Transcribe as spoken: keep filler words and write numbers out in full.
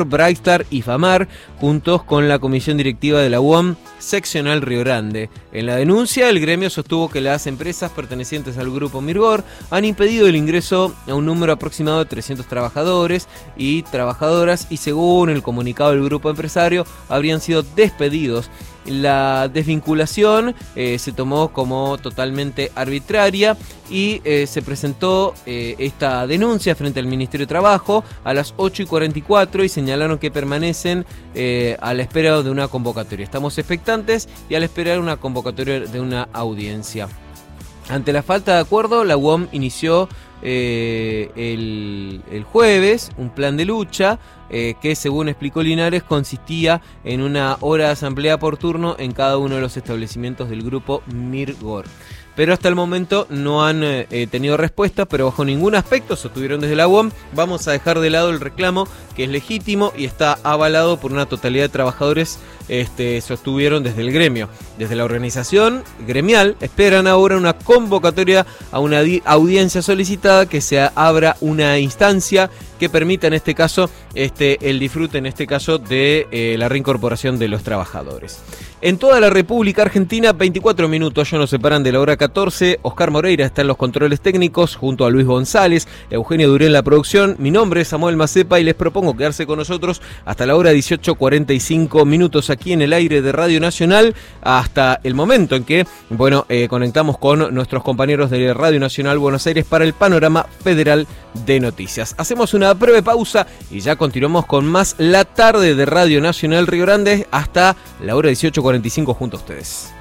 Brightstar y FAMAR, juntos con la comisión directiva de la U A M seccional Río Grande. En la denuncia, el gremio sostuvo que las empresas pertenecientes al grupo Mirgor han impedido el ingreso a un número aproximado de trescientos trabajadores y trabajadoras y, según el comunicado del grupo empresario, habrían sido despedidos. La desvinculación eh, se tomó como totalmente arbitraria y eh, se presentó eh, esta denuncia frente al Ministerio de Trabajo a las ocho y cuarenta y cuatro y señalaron que permanecen eh, a la espera de una convocatoria. Estamos expectantes y a la espera de una convocatoria de una audiencia. Ante la falta de acuerdo, la U O M inició eh, el, el jueves un plan de lucha eh, que, según explicó Linares, consistía en una hora de asamblea por turno en cada uno de los establecimientos del grupo Mirgor. Pero hasta el momento no han eh, tenido respuesta, pero bajo ningún aspecto, sostuvieron desde la U O M, vamos a dejar de lado el reclamo, que es legítimo y está avalado por una totalidad de trabajadores, este, sostuvieron desde el gremio. Desde la organización gremial esperan ahora una convocatoria a una audiencia solicitada, que se abra una instancia que permita en este caso este, el disfrute en este caso de eh, la reincorporación de los trabajadores. En toda la República Argentina, veinticuatro minutos ya nos separan de la hora catorce. Oscar Moreira está en los controles técnicos junto a Luis González, Eugenio Duré en la producción. Mi nombre es Samuel Macepa y les propongo quedarse con nosotros hasta la hora dieciocho cuarenta y cinco minutos aquí en el aire de Radio Nacional, hasta el momento en que, bueno, eh, conectamos con nuestros compañeros de Radio Nacional Buenos Aires para el panorama federal de noticias. Hacemos una breve pausa y ya continuamos con más La Tarde de Radio Nacional Río Grande hasta la hora dieciocho cuarenta y cinco junto a ustedes.